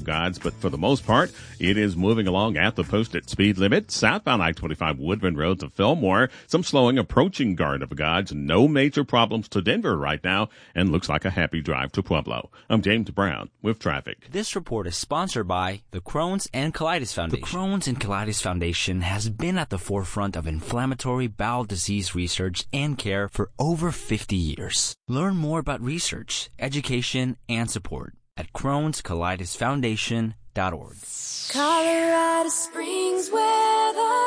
gods, but for the most part, it is moving along at the posted speed limit. Southbound I-25 Woodman Road to Fillmore, some slowing approaching Garden of Gods. No major problems to Denver right now, and looks like a happy drive to Pueblo. I'm James Brown with traffic. This report is sponsored by the Crohn's and Colitis Foundation. The Crohn's and Colitis Foundation has been at the forefront of inflammatory bowel disease research and care for over 50 years. Learn more about research, education, and support at Crohn'sColitisFoundation.org. Colorado Springs weather.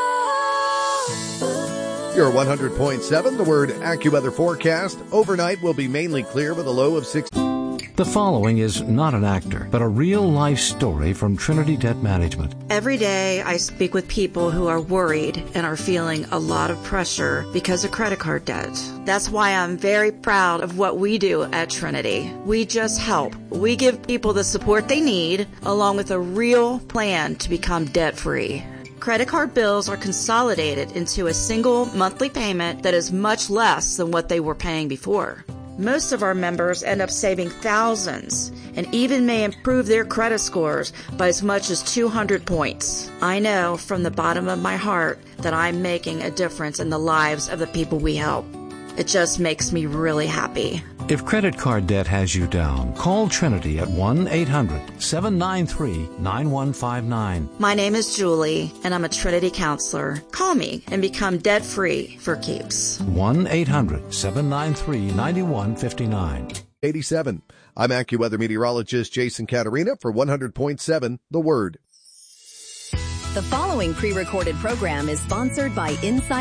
Your 100.7, the Word AccuWeather forecast. Overnight will be mainly clear with a low of 60. The following is not an actor, but a real-life story from Trinity Debt Management. Every day I speak with people who are worried and are feeling a lot of pressure because of credit card debt. That's why I'm very proud of what we do at Trinity. We just help. We give people the support they need, along with a real plan to become debt-free. Credit card bills are consolidated into a single monthly payment that is much less than what they were paying before. Most of our members end up saving thousands and even may improve their credit scores by as much as 200 points. I know from the bottom of my heart that I'm making a difference in the lives of the people we help. It just makes me really happy. If credit card debt has you down, call Trinity at 1-800-793-9159. My name is Julie, and I'm a Trinity counselor. Call me and become debt-free for keeps. 1-800-793-9159. 87. I'm AccuWeather meteorologist Jason Caterina for 100.7 The Word. The following pre-recorded program is sponsored by Inside